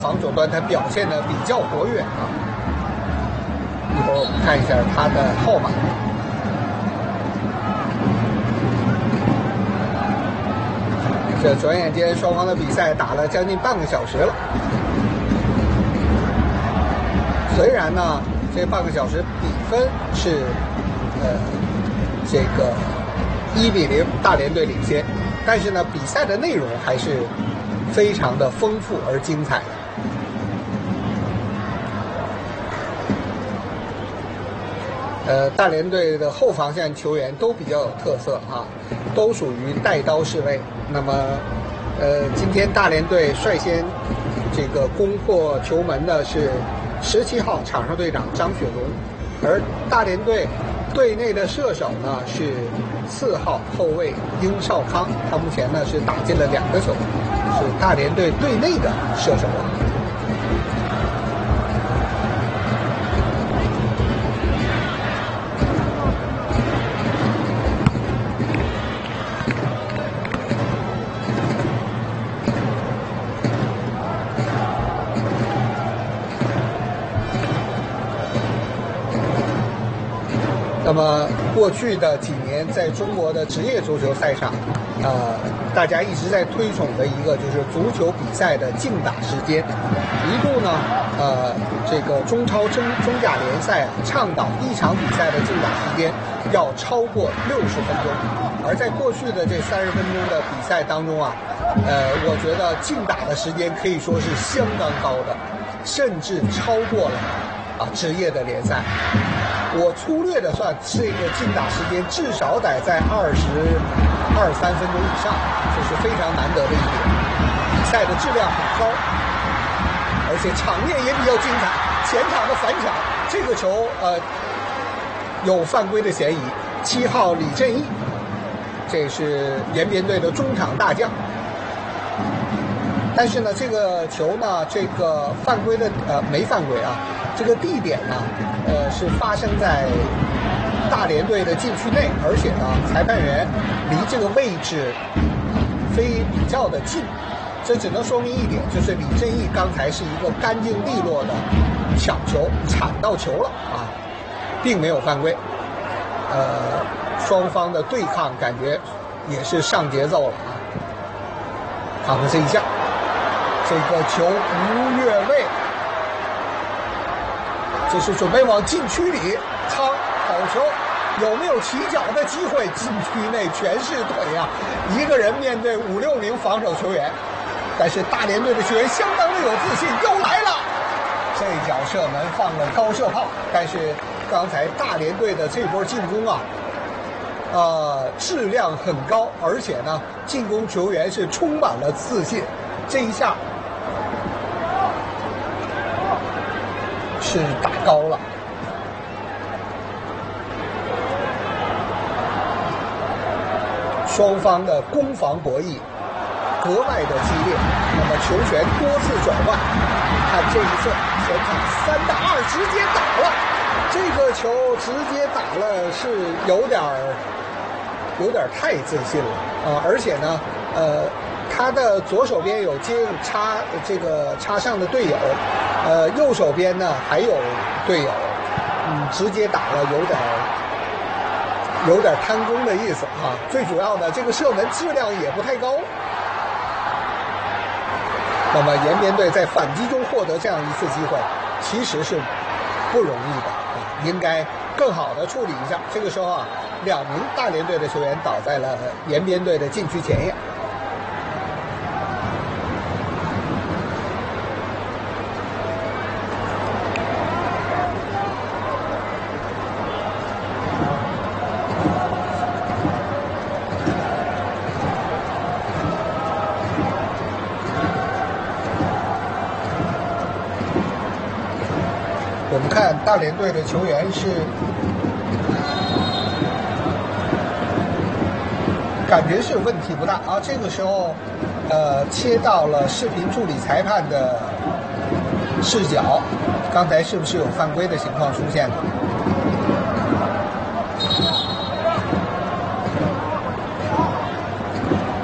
防守端他表现的比较活跃啊。一会儿我们看一下他的号码。这转眼间双方的比赛打了将近半个小时了。虽然呢这半个小时比分是这个1-0大连队领先，但是呢比赛的内容还是非常的丰富而精彩的。大连队的后防线球员都比较有特色啊，都属于带刀侍卫。那么，今天大连队率先这个攻破球门的是17号场上队长张雪龙，而大连队队内的射手呢是4号后卫殷少康，他目前呢是打进了2个球，是大连队队内的射手。那么过去的几年，在中国的职业足球赛场，大家一直在推崇的一个就是足球比赛的竞打时间。一度呢，这个中超中甲联赛倡导一场比赛的竞打时间要超过60分钟，而在过去的这30分钟的比赛当中啊，我觉得竞打的时间可以说是相当高的，甚至超过了职业的联赛。我粗略的算，这个竞打时间至少得在22-23分钟以上，这是非常难得的一点。比赛的质量很高，而且场面也比较精彩。前场的反抢，这个球有犯规的嫌疑。7号李振义，这是延边队的中场大将。但是呢，这个球呢，这个犯规的没犯规啊。这个地点呢，是发生在大连队的禁区内，而且呢，裁判员离这个位置比较的近，这只能说明一点，就是李振义刚才是一个干净利落的抢球，铲到球了啊，并没有犯规。双方的对抗感觉也是上节奏了啊。看看这一下，这个球无越位。这是准备往禁区里趟好球，有没有起脚的机会？禁区内全是腿啊，一个人面对5-6名防守球员，但是大连队的球员相当的有自信，又来了，这脚射门放了高射炮，但是刚才大连队的这波进攻啊，质量很高，而且呢，进攻球员是充满了自信，这一下是打高了。双方的攻防博弈格外的激烈，那么球权多次转换。看这一次前场3打2直接打了，这个球直接打了是有点太自信了啊！而且呢，他的左手边有接应插上的队友，右手边呢还有队友，直接打了有点贪功的意思啊。最主要的这个射门质量也不太高。那么延边队在反击中获得这样一次机会，其实是不容易的啊，应该更好的处理一下。这个时候啊，2名大连队的球员倒在了延边队的禁区前沿。我们看大连队的球员是感觉是问题不大啊。这个时候切到了视频助理裁判的视角，刚才是不是有犯规的情况出现了？